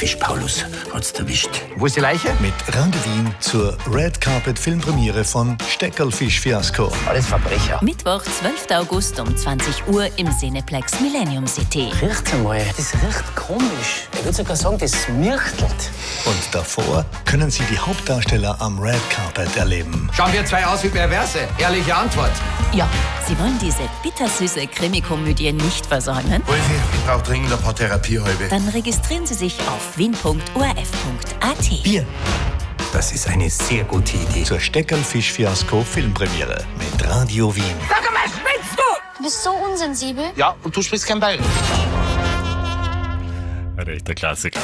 Fisch Paulus hat's erwischt. Wo ist die Leiche? Mit Radio Wien zur Red Carpet Filmpremiere von Steckerlfisch-Fiasko. Alles Verbrecher. Mittwoch, 12. August um 20 Uhr im Cineplex Millennium City. Riecht's einmal, das riecht komisch. Ich würde sogar sagen, das mirchtelt. Und davor können Sie die Hauptdarsteller am Red Carpet erleben. Schauen wir zwei aus wie Perverse. Ehrliche Antwort. Ja, Sie wollen diese bittersüße Krimikomödie nicht versäumen? Wolfi, ich brauche dringend ein paar Therapiehalbe. Dann registrieren Sie sich auf wien.orf.at. Bier Das ist eine sehr gute Idee. zur Steckerlfisch-Fiasko Filmpremiere mit Radio Wien. Sag mal, spinnst du? Du bist so unsensibel. Ja, und du sprichst kein Bayerisch. Ein echter Klassiker.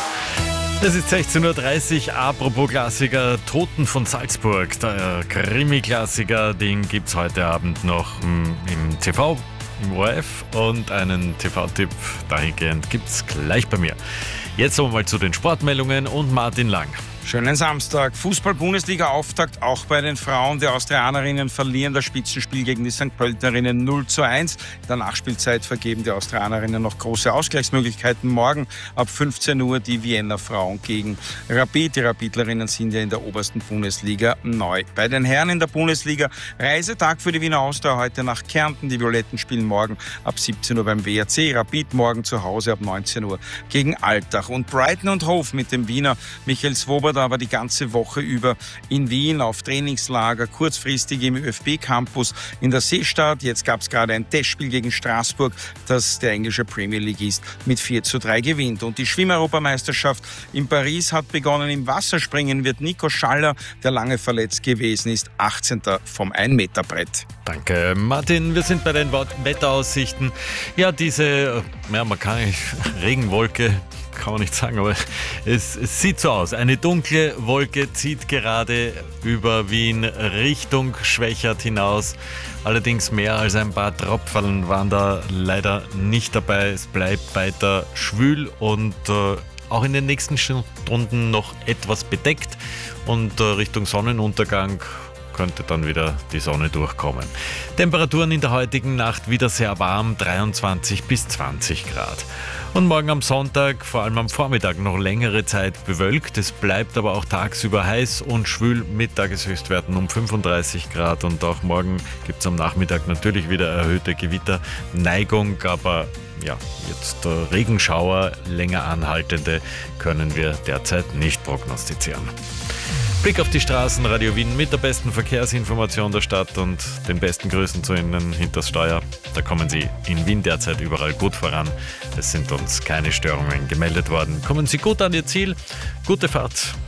Es ist 16.30 Uhr, apropos Klassiker, Toten von Salzburg, der Krimi-Klassiker, den gibt's heute Abend noch im TV, im ORF, und einen TV-Tipp dahingehend gibt's gleich bei mir. Jetzt aber mal zu den Sportmeldungen und Martin Lang. Schönen Samstag. Fußball-Bundesliga-Auftakt auch bei den Frauen. Die Austrianerinnen verlieren das Spitzenspiel gegen die St. Pöltenerinnen 0:1. In der Nachspielzeit vergeben die Austrianerinnen noch große Ausgleichsmöglichkeiten. Morgen ab 15 Uhr die Wiener Frauen gegen Rapid. Die Rapidlerinnen sind ja in der obersten Bundesliga neu. Bei den Herren in der Bundesliga Reisetag für die Wiener Austria heute nach Kärnten. Die Violetten spielen morgen ab 17 Uhr beim WRC. Rapid morgen zu Hause ab 19 Uhr gegen Altach. Und Brighton und Hove mit dem Wiener Michael Swoboda aber die ganze Woche über in Wien auf Trainingslager, kurzfristig im ÖFB-Campus in der Seestadt. Jetzt gab es gerade ein Testspiel gegen Straßburg, das der englische Premier Leagueist mit 4:3 gewinnt. Und die Schwimmeuropameisterschaft in Paris hat begonnen. Im Wasserspringen wird Nico Schaller, der lange verletzt gewesen ist, 18. vom 1-Meter-Brett. Danke, Martin. Wir sind bei den Wetteraussichten. Ja, diese, man kann nicht, Regenwolke, kann man nicht sagen, aber es sieht so aus. Eine dunkle Wolke zieht gerade über Wien Richtung Schwächert hinaus. Allerdings mehr als ein paar Tropfen waren da leider nicht dabei. Es bleibt weiter schwül und auch in den nächsten Stunden noch etwas bedeckt. Und Richtung Sonnenuntergang könnte dann wieder die Sonne durchkommen. Temperaturen in der heutigen Nacht wieder sehr warm, 23 bis 20 Grad. Und morgen am Sonntag, vor allem am Vormittag, noch längere Zeit bewölkt. Es bleibt aber auch tagsüber heiß und schwül mit Tageshöchstwerten um 35 Grad. Und auch morgen gibt es am Nachmittag natürlich wieder erhöhte Gewitterneigung. Aber ja, jetzt Regenschauer, länger anhaltende, können wir derzeit nicht prognostizieren. Blick auf die Straßen, Radio Wien mit der besten Verkehrsinformation der Stadt und den besten Grüßen zu Ihnen hinters Steuer. Da kommen Sie in Wien derzeit überall gut voran. Es sind uns keine Störungen gemeldet worden. Kommen Sie gut an Ihr Ziel. Gute Fahrt.